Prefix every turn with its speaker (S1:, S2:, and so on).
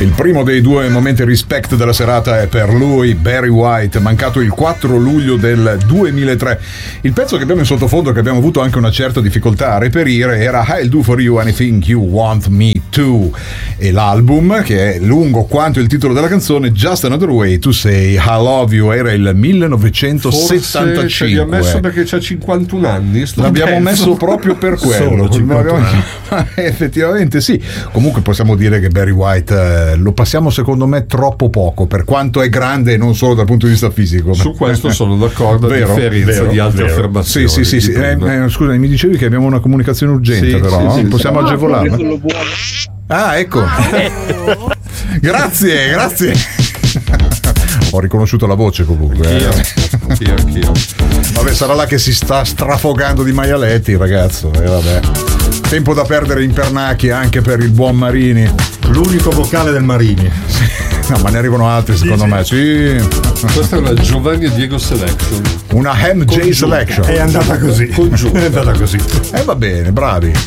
S1: Il primo dei due momenti respect della serata è per lui, Barry White, mancato il 4 luglio del 2003. Il pezzo che abbiamo in sottofondo, che abbiamo avuto anche una certa difficoltà a reperire, era I'll Do For You Anything You Want Me To, e l'album, che è lungo quanto il titolo della canzone, Just Another Way To Say I Love You, era il 1975.
S2: Forse ci abbiamo messo perché c'ha 51 anni.
S1: L'abbiamo messo proprio per quello. Effettivamente sì. Comunque possiamo dire che Barry White lo passiamo secondo me troppo poco, per quanto è grande, non solo dal punto di vista fisico.
S2: Su questo sono d'accordo, a differenza di altre affermazioni.
S1: Sì. Scusami, mi dicevi che abbiamo una comunicazione urgente, però sì, possiamo agevolarla. Ah, ecco. Grazie. Ho riconosciuto la voce comunque.
S2: Anch'io.
S1: Vabbè, sarà là che si sta strafogando di maialetti, ragazzo. Vabbè. Tempo da perdere in pernacchia anche per il buon Marini.
S3: L'unico vocale del Marini.
S1: No, ma ne arrivano altri secondo me. Sì.
S2: Questa è una Giovanni e Diego Selection.
S1: Una MJ Selection.
S3: È andata così.
S2: Congiunta.
S3: È andata così.
S1: Va bene, bravi.